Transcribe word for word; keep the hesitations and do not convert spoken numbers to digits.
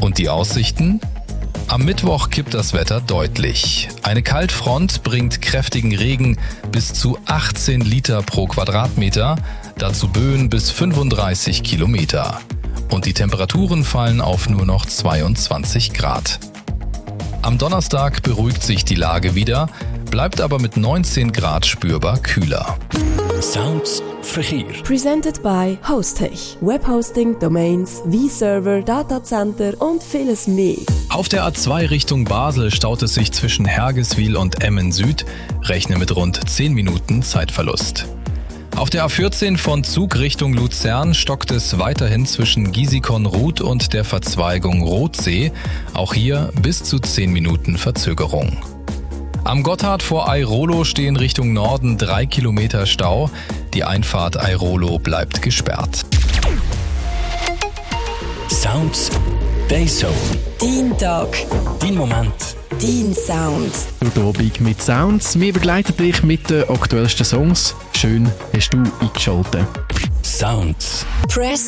Und die Aussichten? Am Mittwoch kippt das Wetter deutlich. Eine Kaltfront bringt kräftigen Regen bis zu achtzehn Liter pro Quadratmeter, dazu Böen bis fünfunddreißig Kilometer. Und die Temperaturen fallen auf nur noch zweiundzwanzig Grad. Am Donnerstag beruhigt sich die Lage wieder, bleibt aber mit neunzehn Grad spürbar kühler. Sounds Verkehr. Presented by Hostech. Webhosting, Domains, V-Server, Datacenter und vieles mehr. Auf der A zwei Richtung Basel staut es sich zwischen Hergiswil und Emmen Süd. Rechne mit rund zehn Minuten Zeitverlust. Auf der A vierzehn von Zug Richtung Luzern stockt es weiterhin zwischen Gisikon-Ruth und der Verzweigung Rothsee. Auch hier bis zu zehn Minuten Verzögerung. Am Gotthard vor Airolo stehen Richtung Norden drei Kilometer Stau. Die Einfahrt Airolo bleibt gesperrt. Sounds Dayzone. Dein Tag. Dein Moment. Dein Sound. Durch die Abend mit Sounds. Wir begleiten dich mit den aktuellsten Songs. Schön hast du eingeschaltet. Sounds. Press